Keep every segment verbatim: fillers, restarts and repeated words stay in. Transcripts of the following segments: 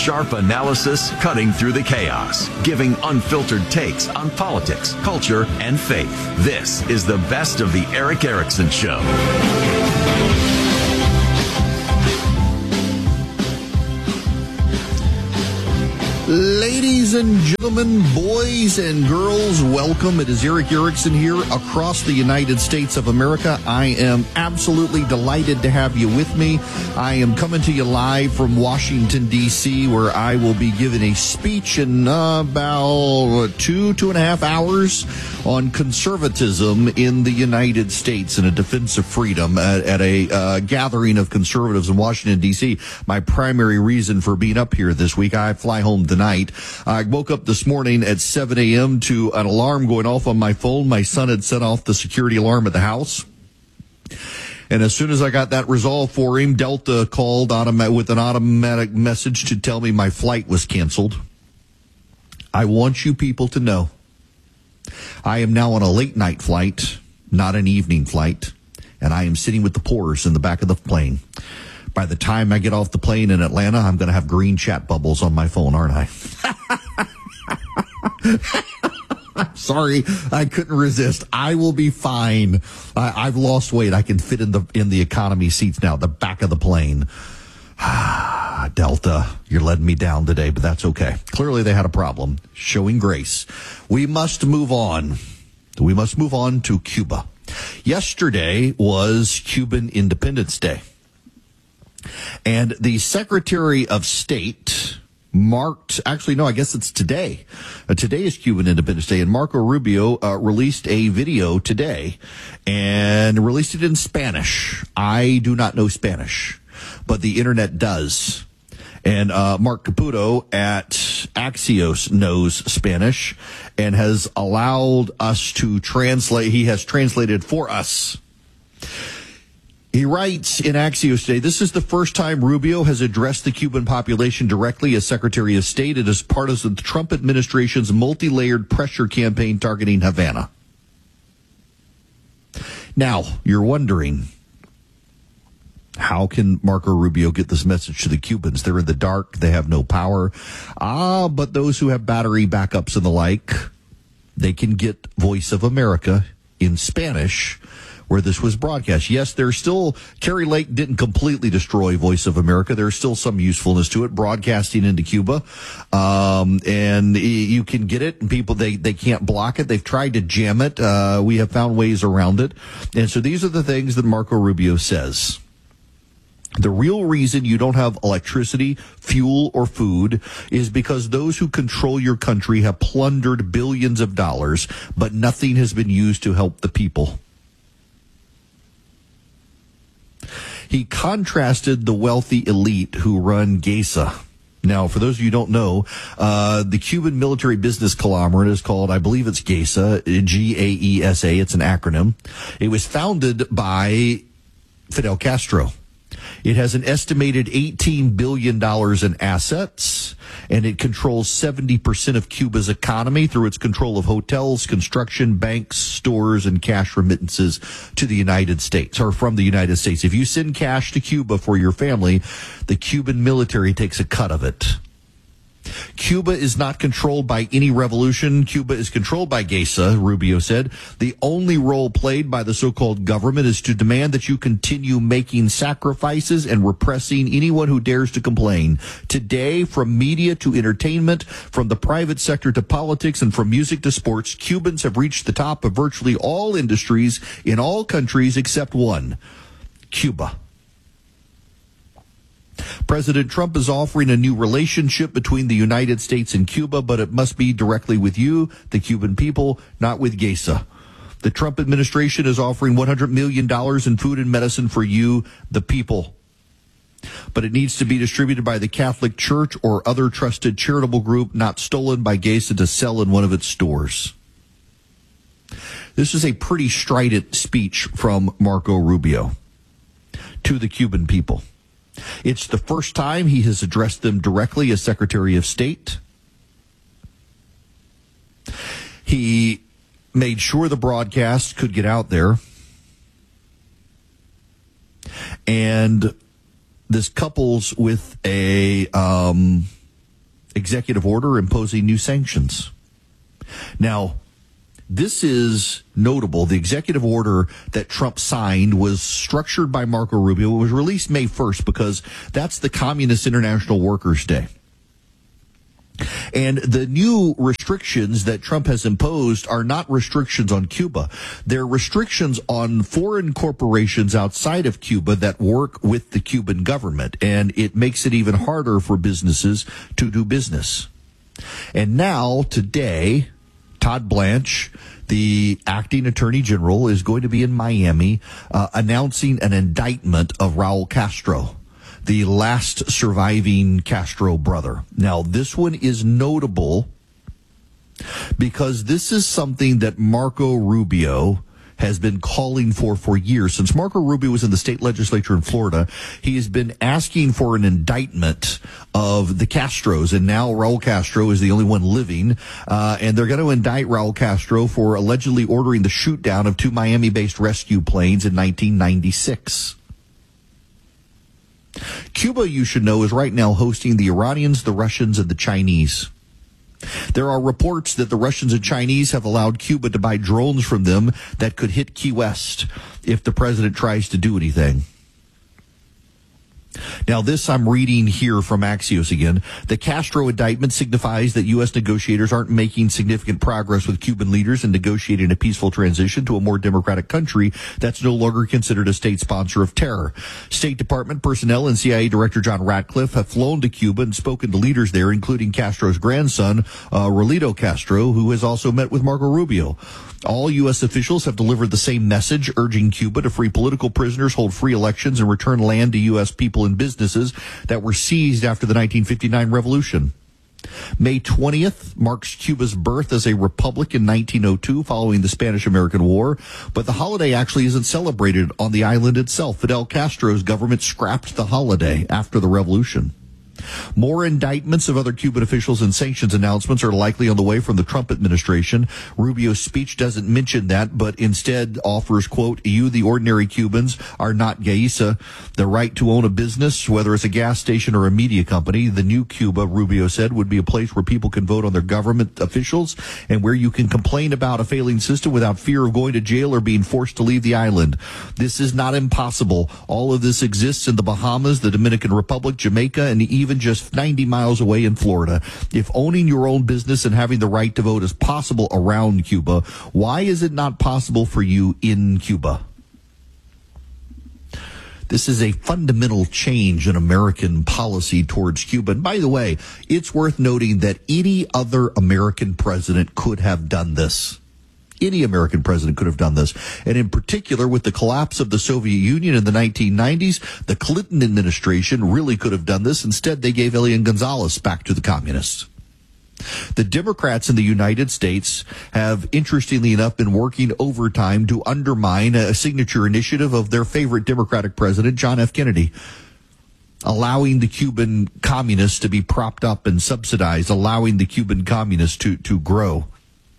Sharp analysis cutting through the chaos, giving unfiltered takes on politics, culture, and faith. This is the best of the Erick Erickson Show. Ladies and gentlemen, boys and girls, welcome. It is Erick Erickson here across the United States of America. I am absolutely delighted to have you with me. I am coming to you live from Washington, D C, where I will be giving a speech in uh, about two, two and a half hours on conservatism in the United States and a defense of freedom at, at a uh, gathering of conservatives in Washington, D C. My primary reason for being up here this week, I fly home tonight. I woke up this morning at seven a.m. to an alarm going off on my phone. My son had set off the security alarm at the house. And as soon as I got that resolved for him, Delta called automa- with an automatic message to tell me my flight was canceled. I want you people to know I am now on a late night flight, not an evening flight, and I am sitting with the pores in the back of the plane. By the time I get off the plane in Atlanta, I'm going to have green chat bubbles on my phone, aren't I? Sorry, I couldn't resist. I will be fine. I, I've lost weight. I can fit in the in the economy seats now, the back of the plane. Delta, you're letting me down today, but that's okay. Clearly they had a problem. Showing grace. We must move on. We must move on to Cuba. Yesterday was Cuban Independence Day. And the Secretary of State marked, actually, no, I guess it's today. Uh, today is Cuban Independence Day, and Marco Rubio uh, released a video today and released it in Spanish. I do not know Spanish, but the internet does. And uh, Mark Caputo at Axios knows Spanish and has allowed us to translate. He has translated for us. He writes in Axios today, this is the first time Rubio has addressed the Cuban population directly as Secretary of State. It is part of the Trump administration's multi-layered pressure campaign targeting Havana. Now, you're wondering, how can Marco Rubio get this message to the Cubans? They're in the dark. They have no power. Ah, but those who have battery backups and the like, they can get Voice of America in Spanish, where this was broadcast. Yes, there's still, Kerry Lake didn't completely destroy Voice of America. There's still some usefulness to it, broadcasting into Cuba. Um, and you can get it, and people, they, they can't block it. They've tried to jam it. Uh, we have found ways around it. And so these are the things that Marco Rubio says. The real reason you don't have electricity, fuel, or food is because those who control your country have plundered billions of dollars, but nothing has been used to help the people. He contrasted the wealthy elite who run Gesa. Now, for those of you who don't know, uh, the Cuban military business conglomerate is called, I believe it's Gesa, G A E S A. It's an acronym. It was founded by Fidel Castro. It has an estimated eighteen billion dollars in assets, and it controls seventy percent of Cuba's economy through its control of hotels, construction, banks, stores, and cash remittances to the United States, or from the United States. If you send cash to Cuba for your family, the Cuban military takes a cut of it. Cuba is not controlled by any revolution. Cuba is controlled by Gesa, Rubio said. The only role played by the so-called government is to demand that you continue making sacrifices and repressing anyone who dares to complain. Today, from media to entertainment, from the private sector to politics, and from music to sports, Cubans have reached the top of virtually all industries in all countries except one, Cuba. President Trump is offering a new relationship between the United States and Cuba, but it must be directly with you, the Cuban people, not with Gesa. The Trump administration is offering one hundred million dollars in food and medicine for you, the people. But it needs to be distributed by the Catholic Church or other trusted charitable group, not stolen by Gesa to sell in one of its stores. This is a pretty strident speech from Marco Rubio to the Cuban people. It's the first time he has addressed them directly as Secretary of State. He made sure the broadcast could get out there. And this couples with a um, executive order imposing new sanctions. Now, this is notable. The executive order that Trump signed was structured by Marco Rubio. It was released May first because that's the Communist International Workers' Day. And the new restrictions that Trump has imposed are not restrictions on Cuba. They're restrictions on foreign corporations outside of Cuba that work with the Cuban government. And it makes it even harder for businesses to do business. And now, today, Todd Blanche, the acting attorney general, is going to be in Miami uh, announcing an indictment of Raul Castro, the last surviving Castro brother. Now, this one is notable because this is something that Marco Rubio has been calling for for years. Since Marco Rubio was in the state legislature in Florida, he has been asking for an indictment of the Castros, and now Raul Castro is the only one living, uh, and they're going to indict Raul Castro for allegedly ordering the shoot down of two Miami-based rescue planes in nineteen ninety-six. Cuba, you should know, is right now hosting the Iranians, the Russians, and the Chinese. There are reports that the Russians and Chinese have allowed Cuba to buy drones from them that could hit Key West if the president tries to do anything. Now, this I'm reading here from Axios again. The Castro indictment signifies that U S negotiators aren't making significant progress with Cuban leaders in negotiating a peaceful transition to a more democratic country that's no longer considered a state sponsor of terror. State Department personnel and C I A Director John Ratcliffe have flown to Cuba and spoken to leaders there, including Castro's grandson, uh, Rolito Castro, who has also met with Marco Rubio. All U S officials have delivered the same message, urging Cuba to free political prisoners, hold free elections, and return land to U S people and businesses that were seized after the nineteen fifty-nine revolution. May twentieth marks Cuba's birth as a republic in nineteen oh two following the Spanish-American War, but the holiday actually isn't celebrated on the island itself. Fidel Castro's government scrapped the holiday after the revolution. More indictments of other Cuban officials and sanctions announcements are likely on the way from the Trump administration. Rubio's speech doesn't mention that, but instead offers, quote, "You, the ordinary Cubans, are not Geisa. The right to own a business, whether it's a gas station or a media company. The new Cuba," Rubio said, "would be a place where people can vote on their government officials and where you can complain about a failing system without fear of going to jail or being forced to leave the island. This is not impossible. All of this exists in the Bahamas, the Dominican Republic, Jamaica, and even Even just ninety miles away in Florida. If owning your own business and having the right to vote is possible around Cuba, why is it not possible for you in Cuba?" This is a fundamental change in American policy towards Cuba. And by the way, it's worth noting that any other American president could have done this. Any American president could have done this. And in particular, with the collapse of the Soviet Union in the nineteen nineties, the Clinton administration really could have done this. Instead, they gave Elian Gonzalez back to the communists. The Democrats in the United States have, interestingly enough, been working overtime to undermine a signature initiative of their favorite Democratic president, John F. Kennedy, allowing the Cuban communists to be propped up and subsidized, allowing the Cuban communists to, to grow.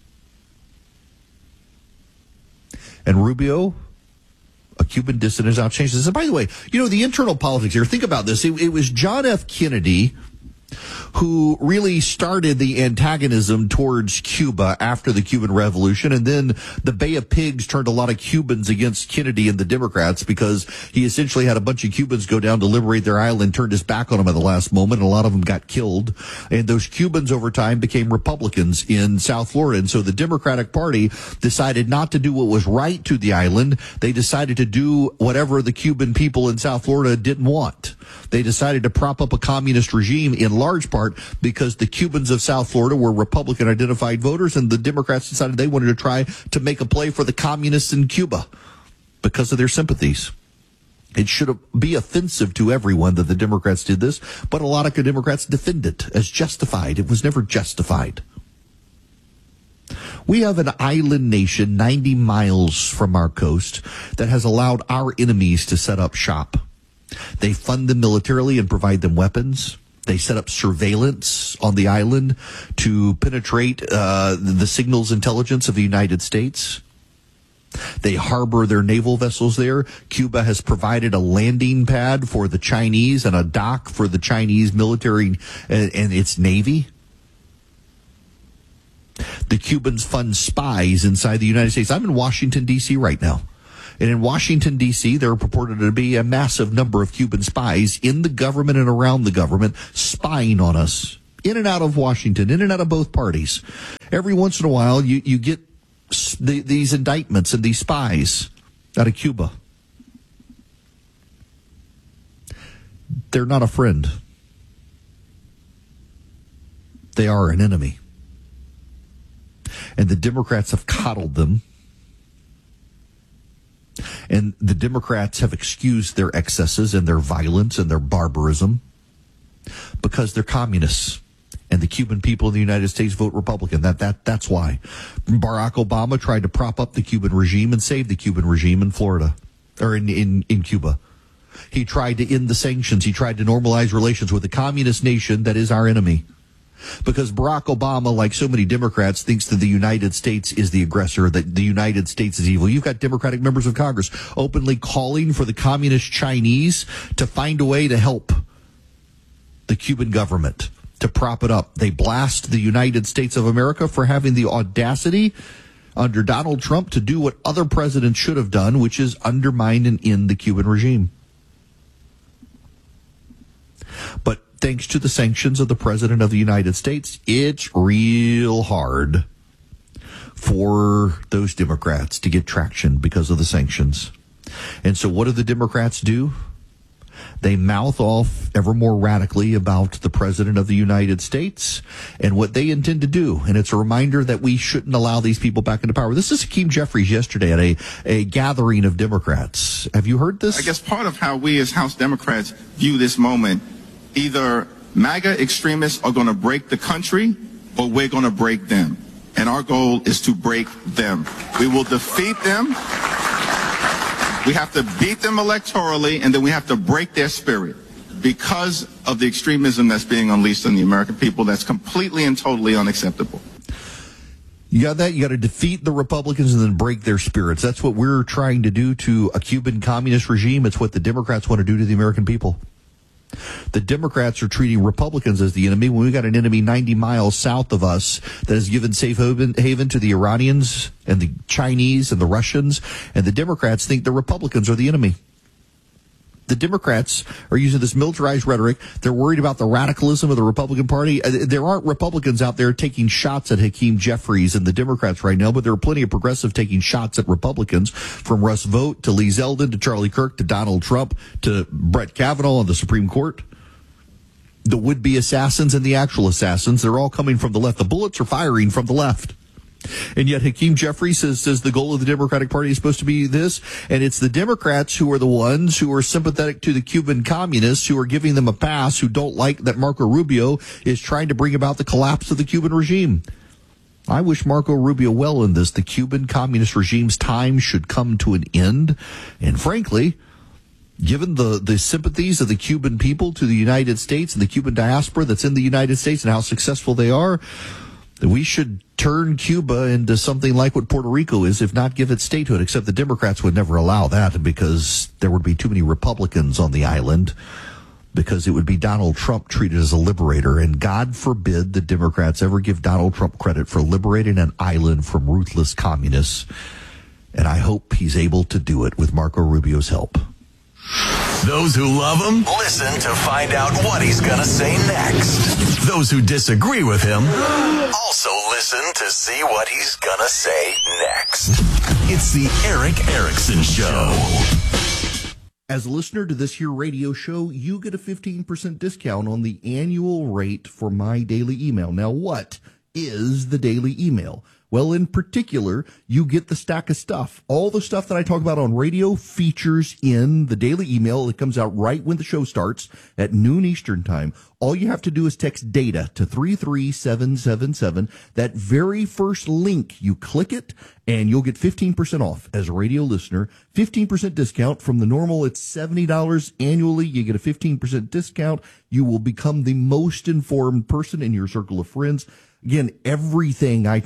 And Rubio, a Cuban dissident, has now changed this. And by the way, you know, the internal politics here, think about this. It, it was John F. Kennedy who really started the antagonism towards Cuba after the Cuban Revolution. And then the Bay of Pigs turned a lot of Cubans against Kennedy and the Democrats because he essentially had a bunch of Cubans go down to liberate their island, turned his back on them at the last moment, and a lot of them got killed. And those Cubans over time became Republicans in South Florida. And so the Democratic Party decided not to do what was right to the island. They decided to do whatever the Cuban people in South Florida didn't want. They decided to prop up a communist regime in large part because the Cubans of South Florida were Republican identified voters, and the Democrats decided they wanted to try to make a play for the communists in Cuba because of their sympathies. It should be offensive to everyone that the Democrats did this, but a lot of Democrats defend it as justified. It was never justified. We have an island nation ninety miles from our coast that has allowed our enemies to set up shop. They fund them militarily and provide them weapons. They set up surveillance on the island to penetrate uh, the signals intelligence of the United States. They harbor their naval vessels there. Cuba has provided a landing pad for the Chinese and a dock for the Chinese military and, and its navy. The Cubans fund spies inside the United States. I'm in Washington, D C right now. And in Washington, D C, there are purported to be a massive number of Cuban spies in the government and around the government spying on us, in and out of Washington, in and out of both parties. Every once in a while, you, you get the, these indictments and these spies out of Cuba. They're not a friend. They are an enemy. And the Democrats have coddled them. And the Democrats have excused their excesses and their violence and their barbarism because they're communists. And the Cuban people in the United States vote Republican. That that that's why. Barack Obama tried to prop up the Cuban regime and save the Cuban regime in Florida, or in, in, in Cuba. He tried to end the sanctions. He tried to normalize relations with the communist nation that is our enemy. Because Barack Obama, like so many Democrats, thinks that the United States is the aggressor, that the United States is evil. You've got Democratic members of Congress openly calling for the communist Chinese to find a way to help the Cuban government, to prop it up. They blast the United States of America for having the audacity under Donald Trump to do what other presidents should have done, which is undermine and end the Cuban regime. But thanks to the sanctions of the President of the United States, it's real hard for those Democrats to get traction because of the sanctions. And so what do the Democrats do? They mouth off ever more radically about the President of the United States and what they intend to do. And it's a reminder that we shouldn't allow these people back into power. This is Hakeem Jeffries yesterday at a, a gathering of Democrats. Have you heard this? I guess part of how we as House Democrats view this moment, either MAGA extremists are going to break the country or we're going to break them. And our goal is to break them. We will defeat them. We have to beat them electorally, and then we have to break their spirit because of the extremism that's being unleashed on the American people. That's completely and totally unacceptable. You got that? You got to defeat the Republicans and then break their spirits. That's what we're trying to do to a Cuban communist regime. It's what the Democrats want to do to the American people. The Democrats are treating Republicans as the enemy when we got an enemy ninety miles south of us that has given safe haven to the Iranians and the Chinese and the Russians, and the Democrats think the Republicans are the enemy. The Democrats are using this militarized rhetoric. They're worried about the radicalism of the Republican Party. There aren't Republicans out there taking shots at Hakeem Jeffries and the Democrats right now, but there are plenty of progressives taking shots at Republicans, from Russ Vought to Lee Zeldin to Charlie Kirk to Donald Trump to Brett Kavanaugh on the Supreme Court. The would-be assassins and the actual assassins, they're all coming from the left. The bullets are firing from the left. And yet Hakeem Jeffries says, says the goal of the Democratic Party is supposed to be this, and it's the Democrats who are the ones who are sympathetic to the Cuban communists, who are giving them a pass, who don't like that Marco Rubio is trying to bring about the collapse of the Cuban regime. I wish Marco Rubio well in this. The Cuban communist regime's time should come to an end, and frankly, given the, the sympathies of the Cuban people to the United States and the Cuban diaspora that's in the United States and how successful they are, we should turn Cuba into something like what Puerto Rico is, if not give it statehood, except the Democrats would never allow that because there would be too many Republicans on the island, because it would be Donald Trump treated as a liberator. And God forbid the Democrats ever give Donald Trump credit for liberating an island from ruthless communists. And I hope he's able to do it with Marco Rubio's help. Those who love him, listen to find out what he's going to say next. Those who disagree with him, also listen to see what he's going to say next. It's the Erick Erickson Show. As a listener to this here radio show, you get a fifteen percent discount on the annual rate for my daily email. Now, what is the daily email? Well, in particular, you get the stack of stuff. All the stuff that I talk about on radio features in the daily email that comes out right when the show starts at noon Eastern time. All you have to do is text DATA to three three seven seven seven. That very first link, you click it, and you'll get fifteen percent off as a radio listener. fifteen percent discount from the normal. It's seventy dollars annually. You get a fifteen percent discount. You will become the most informed person in your circle of friends. Again, everything I talk about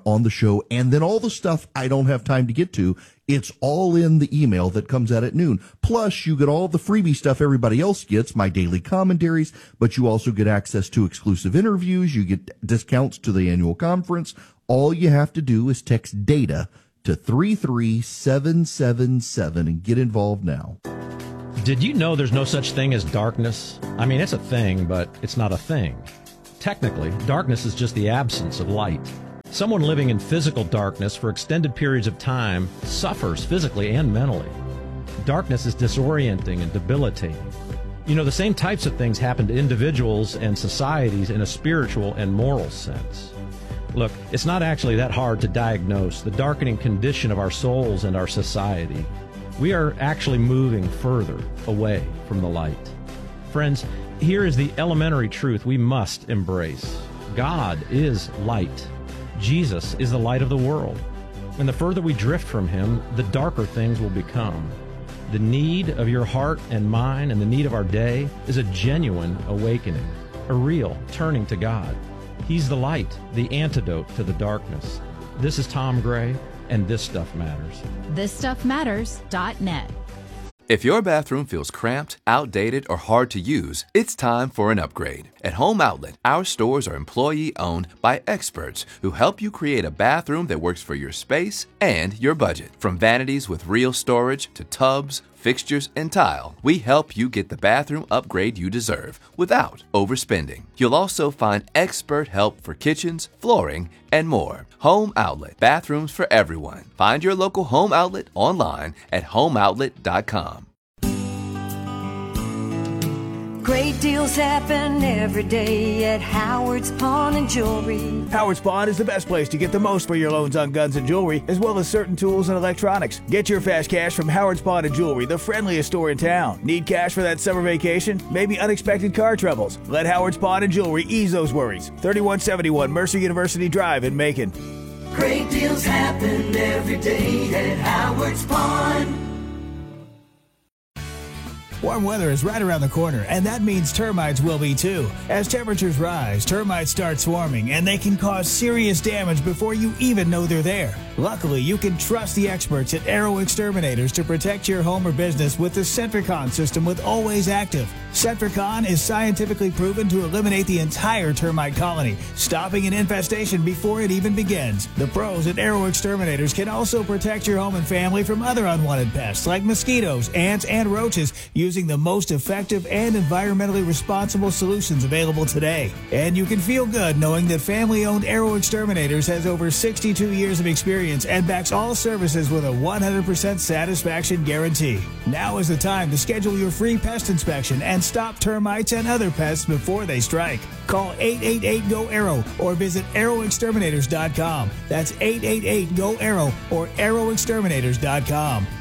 want on the show, and then all the stuff I don't have time to get to. It's all in the email that comes out at noon. Plus, you get all the freebie stuff everybody else gets, my daily commentaries, but you also get access to exclusive interviews. You get discounts to the annual conference. All you have to do is text DATA to three three seven seven seven and get involved now. Did you know there's no such thing as darkness? I mean, it's a thing, but it's not a thing. Technically, darkness is just the absence of light. Someone living in physical darkness for extended periods of time suffers physically and mentally. Darkness is disorienting and debilitating. You know, the same types of things happen to individuals and societies in a spiritual and moral sense. Look, it's not actually that hard to diagnose the darkening condition of our souls and our society. We are actually moving further away from the light. Friends, here is the elementary truth we must embrace. God is light. Jesus is the light of the world. And the further we drift from him, the darker things will become. The need of your heart and mine and the need of our day is a genuine awakening, a real turning to God. He's the light, the antidote to the darkness. This is Tom Gray, and This Stuff Matters. this stuff matters dot net. If your bathroom feels cramped, outdated, or hard to use, it's time for an upgrade. At Home Outlet, our stores are employee-owned by experts who help you create a bathroom that works for your space and your budget. From vanities with real storage to tubs, fixtures, and tile, we help you get the bathroom upgrade you deserve without overspending. You'll also find expert help for kitchens, flooring, and more. Home Outlet, bathrooms for everyone. Find your local Home Outlet online at home outlet dot com. Great deals happen every day at Howard's Pawn and Jewelry. Howard's Pawn is the best place to get the most for your loans on guns and jewelry, as well as certain tools and electronics. Get your fast cash from Howard's Pawn and Jewelry, the friendliest store in town. Need cash for that summer vacation? Maybe unexpected car troubles? Let Howard's Pawn and Jewelry ease those worries. thirty-one seventy-one Mercer University Drive in Macon. Great deals happen every day at Howard's Pawn. Warm weather is right around the corner, and that means termites will be too. As temperatures rise, termites start swarming, and they can cause serious damage before you even know they're there. Luckily, you can trust the experts at Arrow Exterminators to protect your home or business with the Centricon system with Always Active. Centricon is scientifically proven to eliminate the entire termite colony, stopping an infestation before it even begins. The pros at Arrow Exterminators can also protect your home and family from other unwanted pests like mosquitoes, ants, and roaches using the most effective and environmentally responsible solutions available today. And you can feel good knowing that family-owned Arrow Exterminators has over sixty-two years of experience and backs all services with a one hundred percent satisfaction guarantee. Now is the time to schedule your free pest inspection and stop termites and other pests before they strike. Call eight eight eight G O Arrow or visit arrow exterminators dot com. That's eight eight eight G O Arrow or arrow exterminators dot com.